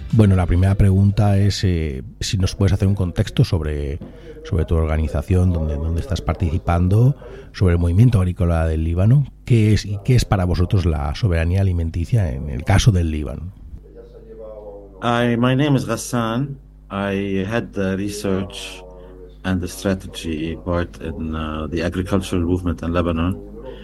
Bueno, la primera pregunta es si nos puedes hacer un contexto sobre tu organización, dónde estás participando, sobre el movimiento agrícola del Líbano, qué es para vosotros la soberanía alimenticia en el caso del Líbano. My name is Ghassan. I had the research and the strategy part in the agricultural movement in Lebanon.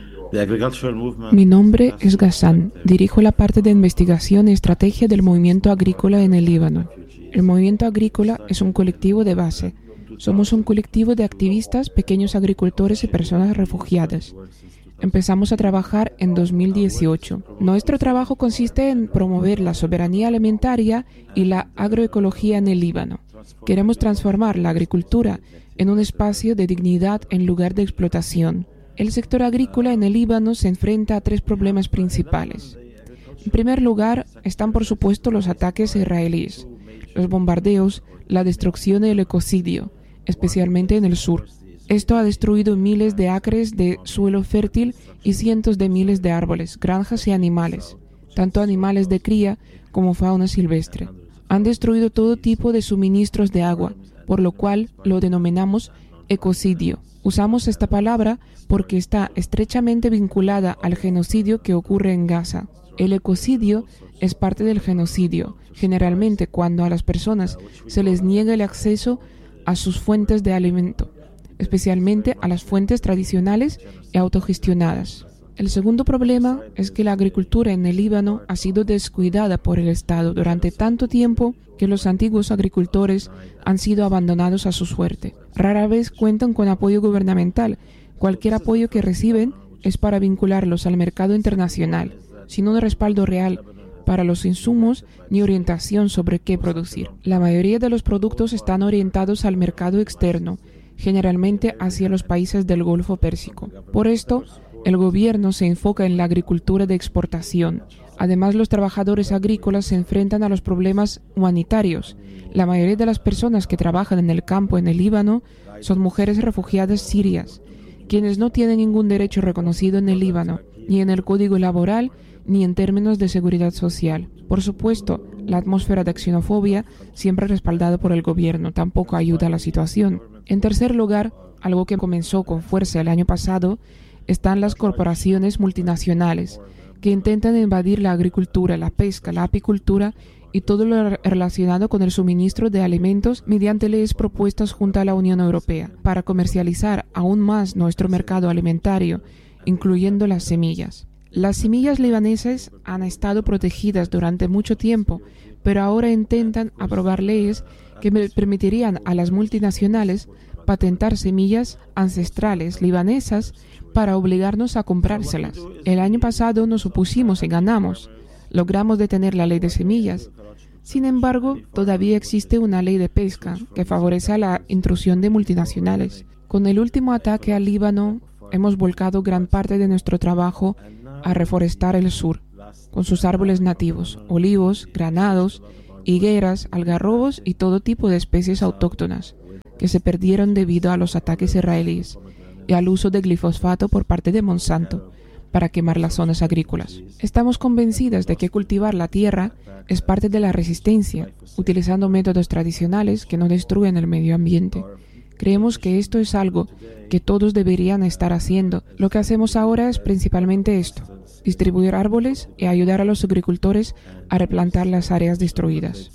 Mi nombre es Ghassan. Dirijo la parte de investigación y estrategia del movimiento agrícola en el Líbano. El movimiento agrícola es un colectivo de base. Somos un colectivo de activistas, pequeños agricultores y personas refugiadas. Empezamos a trabajar en 2018. Nuestro trabajo consiste en promover la soberanía alimentaria y la agroecología en el Líbano. Queremos transformar la agricultura en un espacio de dignidad en lugar de explotación. El sector agrícola en el Líbano se enfrenta a tres problemas principales. En primer lugar, están por supuesto los ataques israelíes, los bombardeos, la destrucción y el ecocidio, especialmente en el sur. Esto ha destruido miles de acres de suelo fértil y cientos de miles de árboles, granjas y animales, tanto animales de cría como fauna silvestre. Han destruido todo tipo de suministros de agua, por lo cual lo denominamos ecocidio. Usamos esta palabra porque está estrechamente vinculada al genocidio que ocurre en Gaza. El ecocidio es parte del genocidio, generalmente cuando a las personas se les niega el acceso a sus fuentes de alimento, especialmente a las fuentes tradicionales y autogestionadas. El segundo problema es que la agricultura en el Líbano ha sido descuidada por el Estado durante tanto tiempo que los antiguos agricultores han sido abandonados a su suerte. Rara vez cuentan con apoyo gubernamental. Cualquier apoyo que reciben es para vincularlos al mercado internacional, sin un respaldo real para los insumos ni orientación sobre qué producir. La mayoría de los productos están orientados al mercado externo, generalmente hacia los países del Golfo Pérsico. Por esto, el gobierno se enfoca en la agricultura de exportación. Además, los trabajadores agrícolas se enfrentan a los problemas humanitarios. La mayoría de las personas que trabajan en el campo en el Líbano son mujeres refugiadas sirias, quienes no tienen ningún derecho reconocido en el Líbano, ni en el código laboral, ni en términos de seguridad social. Por supuesto, la atmósfera de xenofobia, siempre respaldada por el gobierno, tampoco ayuda a la situación. En tercer lugar, algo que comenzó con fuerza el año pasado, están las corporaciones multinacionales que intentan invadir la agricultura, la pesca, la apicultura y todo lo relacionado con el suministro de alimentos mediante leyes propuestas junto a la Unión Europea para comercializar aún más nuestro mercado alimentario, incluyendo las semillas. Las semillas libanesas han estado protegidas durante mucho tiempo, pero ahora intentan aprobar leyes que permitirían a las multinacionales patentar semillas ancestrales libanesas para obligarnos a comprárselas. El año pasado nos opusimos y ganamos. Logramos detener la ley de semillas. Sin embargo, todavía existe una ley de pesca que favorece a la intrusión de multinacionales. Con el último ataque al Líbano, hemos volcado gran parte de nuestro trabajo a reforestar el sur, con sus árboles nativos, olivos, granados, higueras, algarrobos y todo tipo de especies autóctonas que se perdieron debido a los ataques israelíes y al uso de glifosato por parte de Monsanto para quemar las zonas agrícolas. Estamos convencidas de que cultivar la tierra es parte de la resistencia, utilizando métodos tradicionales que no destruyen el medio ambiente. Creemos que esto es algo que todos deberían estar haciendo. Lo que hacemos ahora es principalmente esto: distribuir árboles y ayudar a los agricultores a replantar las áreas destruidas.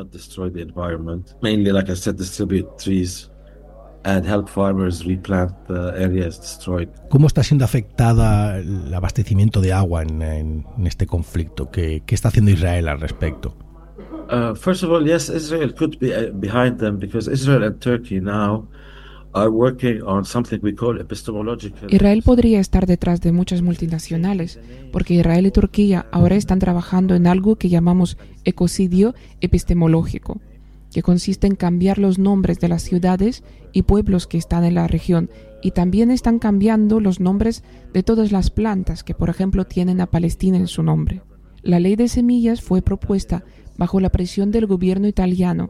¿Cómo está siendo afectada el abastecimiento de agua en este conflicto? ¿Qué está haciendo Israel al respecto? First of all, yes, Israel could be behind them because Israel and Turkey now are working on something we call epistemological. Israel podría estar detrás de muchas multinacionales, porque Israel y Turquía ahora están trabajando en algo que llamamos ecocidio epistemológico, que consiste en cambiar los nombres de las ciudades y pueblos que están en la región, y también están cambiando los nombres de todas las plantas que, por ejemplo, tienen a Palestina en su nombre. La ley de semillas fue propuesta bajo la presión del gobierno italiano,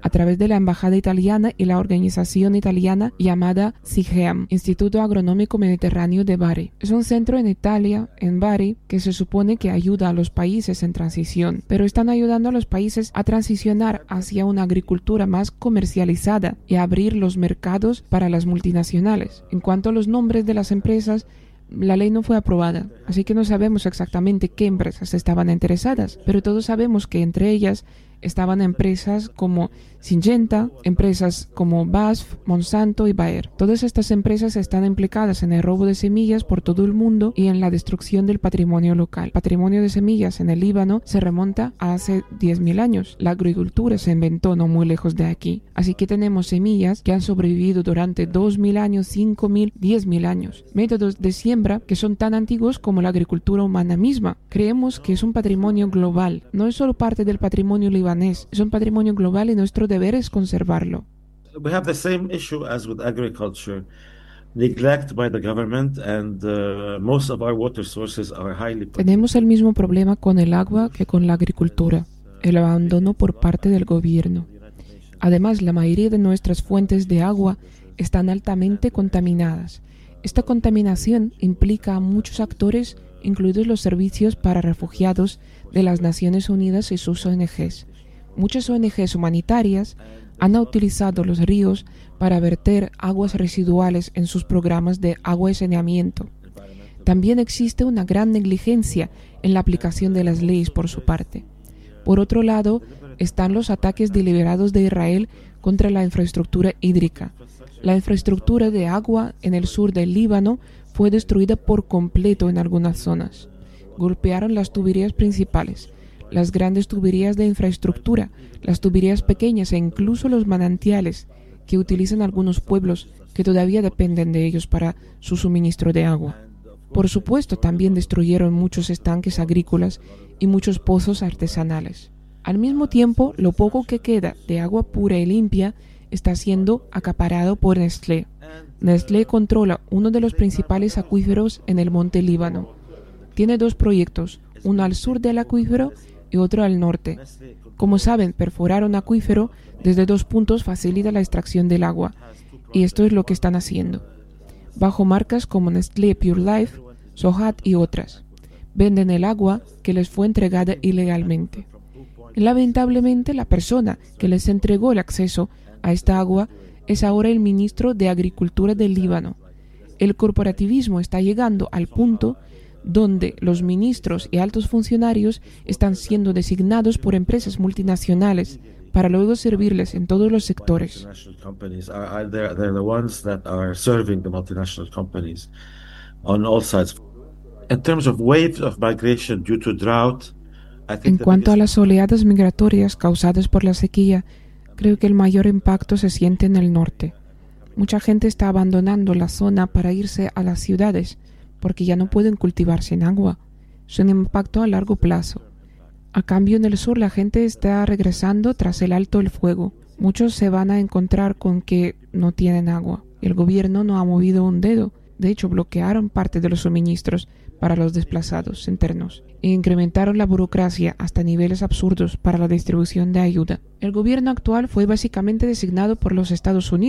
a través de la Embajada Italiana y la organización italiana llamada SIGEAM, Instituto Agronómico Mediterráneo de Bari. Es un centro en Italia, en Bari, que se supone que ayuda a los países en transición, pero están ayudando a los países a transicionar hacia una agricultura más comercializada y a abrir los mercados para las multinacionales. En cuanto a los nombres de las empresas, la ley no fue aprobada, así que no sabemos exactamente qué empresas estaban interesadas, pero todos sabemos que entre ellas estaban empresas como Syngenta, empresas como BASF, Monsanto y Bayer. Todas estas empresas están implicadas en el robo de semillas por todo el mundo y en la destrucción del patrimonio local. El patrimonio de semillas en el Líbano se remonta a hace 10.000 años. La agricultura se inventó no muy lejos de aquí. Así que tenemos semillas que han sobrevivido durante 2.000 años, 5.000, 10.000 años. Métodos de siembra que son tan antiguos como la agricultura humana misma. Creemos que es un patrimonio global. No es solo parte del patrimonio libanés, es un patrimonio global y nuestro deber es conservarlo. We have the same issue as with agriculture. Neglect by the government and most of our water sources are highly. Tenemos el mismo problema con el agua que con la agricultura, el abandono por parte del gobierno. Además, la mayoría de nuestras fuentes de agua están altamente contaminadas. Esta contaminación implica a muchos actores, incluidos los servicios para refugiados de las Naciones Unidas y sus ONGs. Muchas ONGs humanitarias han utilizado los ríos para verter aguas residuales en sus programas de agua y saneamiento. También existe una gran negligencia en la aplicación de las leyes por su parte. Por otro lado, están los ataques deliberados de Israel contra la infraestructura hídrica. La infraestructura de agua en el sur del Líbano fue destruida por completo en algunas zonas. Golpearon las tuberías principales, las grandes tuberías de infraestructura, las tuberías pequeñas e incluso los manantiales que utilizan algunos pueblos que todavía dependen de ellos para su suministro de agua. Por supuesto, también destruyeron muchos estanques agrícolas y muchos pozos artesanales. Al mismo tiempo, lo poco que queda de agua pura y limpia está siendo acaparado por Nestlé. Nestlé controla uno de los principales acuíferos en el monte Líbano. Tiene dos proyectos, uno al sur del acuífero y otro al norte. Como saben, perforar un acuífero desde dos puntos facilita la extracción del agua, y esto es lo que están haciendo. Bajo marcas como Nestlé Pure Life, Sohat y otras, venden el agua que les fue entregada ilegalmente. Lamentablemente, la persona que les entregó el acceso a esta agua es ahora el ministro de Agricultura del Líbano. El corporativismo está llegando al punto donde los ministros y altos funcionarios están siendo designados por empresas multinacionales para luego servirles en todos los sectores. En cuanto a las oleadas migratorias causadas por la sequía, creo que el mayor impacto se siente en el norte. Mucha gente está abandonando la zona para irse a las ciudades, porque ya no pueden cultivar sin agua. Es un impacto a largo plazo. A cambio, en el sur la gente está regresando tras el alto el fuego. Muchos se van a encontrar con que no tienen agua. El gobierno no ha movido un dedo. De hecho, bloquearon parte de los suministros para los desplazados internos e incrementaron la burocracia hasta niveles absurdos para la distribución de ayuda. El gobierno actual fue básicamente designado por los Estados Unidos